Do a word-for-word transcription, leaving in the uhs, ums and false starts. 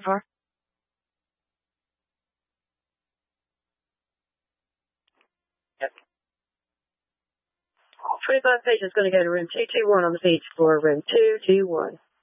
far? Yep. twenty-five patients going to go to room two two one on the beach floor, room two two one.